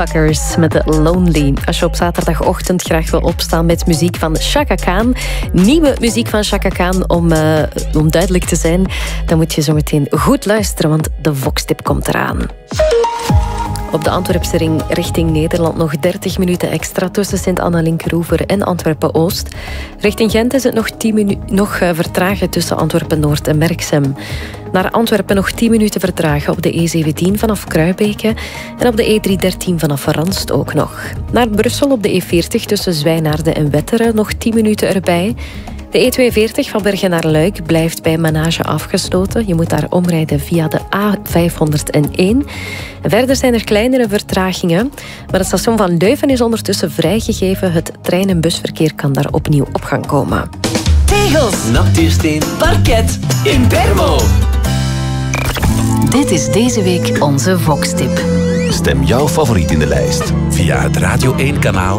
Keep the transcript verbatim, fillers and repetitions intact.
Brainfuckers met de Lonely. Als je op zaterdagochtend graag wil opstaan met muziek van Chaka Khan, nieuwe muziek van Chaka Khan, om, uh, om duidelijk te zijn, dan moet je zo meteen goed luisteren, want de Vox-tip komt eraan. Op de Antwerpse ring richting Nederland nog dertig minuten extra tussen Sint-Anna-Linkeroever en Antwerpen-Oost. Richting Gent is het nog, tien minu- nog vertragen tussen Antwerpen-Noord en Merksem. Naar Antwerpen nog tien minuten vertragen op de E zeventien vanaf Kruibeke en op de E driehonderddertien vanaf Ranst ook nog. Naar Brussel op de E veertig tussen Zwijnaarden en Wetteren nog tien minuten erbij. De E tweeënveertig van Bergen naar Luik blijft bij Manage afgesloten. Je moet daar omrijden via de A vijfhonderdéén. En verder zijn er kleinere vertragingen. Maar het station van Leuven is ondertussen vrijgegeven. Het trein- en busverkeer kan daar opnieuw op gang komen. Tegels, natuursteen, parket, in Bermo. Dit is deze week onze Vox-tip. Stem jouw favoriet in de lijst via het Radio één kanaal